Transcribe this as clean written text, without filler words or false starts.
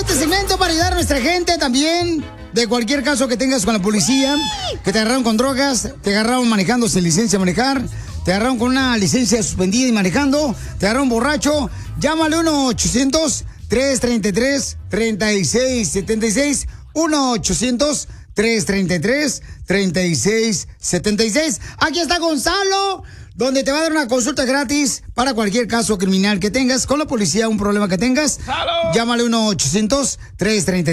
este segmento para ayudar a nuestra gente también. De cualquier caso que tengas con la policía, que te agarraron con drogas, te agarraron manejando sin licencia de manejar, te agarraron con una licencia suspendida y manejando, te agarraron borracho, llámale 1-800-333-3676, 1-800-333-3676. Aquí está Gonzalo, donde te va a dar una consulta gratis para cualquier caso criminal que tengas con la policía, un problema que tengas. ¡Halo! Llámale 1-800-333-3676.